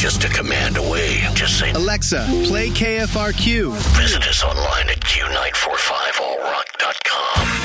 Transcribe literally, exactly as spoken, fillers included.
just a command away. Just say, Alexa, play K F R Q. Visit us online at Q nine four five all rock dot com.